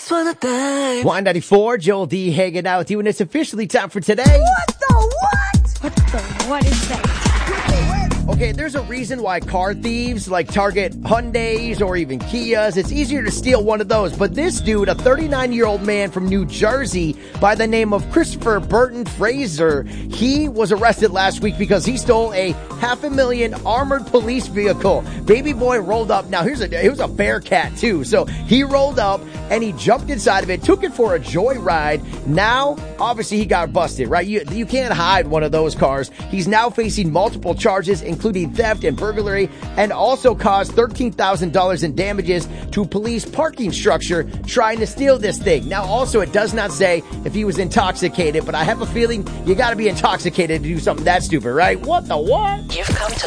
just wanna thank Y94, Joel D hanging out with you, and it's officially time for today. What the what? What the what is that? Okay, there's a reason why car thieves like target Hyundais or even Kias. It's easier to steal one of those. But this dude, a 39-year-old man from New Jersey by the name of Christopher Burton Fraser, he was arrested last week because he stole a $500,000 armored police vehicle. Baby boy rolled up. Now, it was a Bearcat, too. So he rolled up and he jumped inside of it, took it for a joyride. Now, obviously, he got busted, right? You can't hide one of those cars. He's now facing multiple charges, including theft and burglary, and also caused $13,000 in damages to police parking structure trying to steal this thing. Now, also, it does not say if he was intoxicated, but I have a feeling you got to be intoxicated to do something that stupid, right? What the what? You've come to